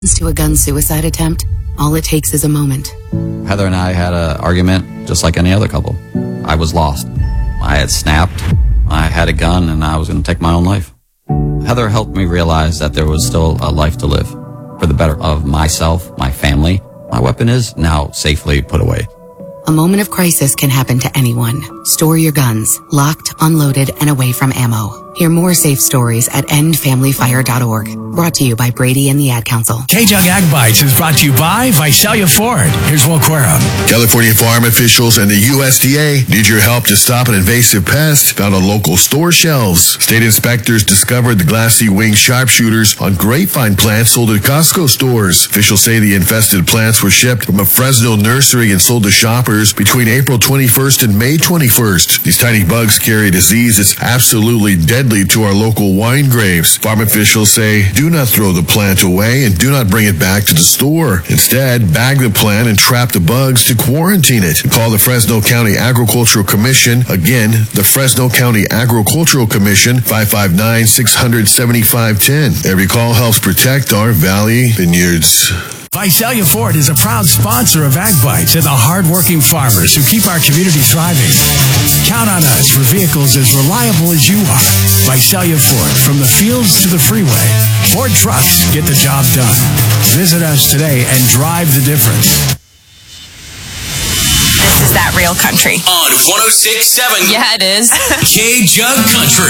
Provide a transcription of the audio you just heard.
To a gun suicide attempt, all it takes is a moment. Heather and I had an argument just like any other couple. I was lost. I had snapped. I had a gun and I was going to take my own life. Heather helped me realize that there was still a life to live for the better of myself, my family. My weapon is now safely put away. A moment of crisis can happen to anyone. Store your guns, locked, unloaded, and away from ammo. Hear more safe stories at endfamilyfire.org. Brought to you by Brady and the Ad Council. K-Jug Ag Bites is brought to you by Visalia Ford. Here's Will Quero. California farm officials and the USDA need your help to stop an invasive pest found on local store shelves. State inspectors discovered the glassy-winged sharpshooters on grapevine plants sold at Costco stores. Officials say the infested plants were shipped from a Fresno nursery and sold to shoppers between April 21st and May 21st. These tiny bugs carry a disease that's absolutely deadly to our local wine grapes. Farm officials say do not throw the plant away and do not bring it back to the store. Instead, bag the plant and trap the bugs to quarantine it. Call the Fresno County Agricultural Commission. Again, the Fresno County Agricultural Commission, 559-600-7510. Every call helps protect our valley vineyards. Visalia Ford is a proud sponsor of Ag Bites and the hardworking farmers who keep our community thriving. Count on us for vehicles as reliable as you are. Visalia Ford, from the fields to the freeway. Ford trucks get the job done. Visit us today and drive the difference. This is that real country. On 106.7. Yeah, it is. K-Jug Country.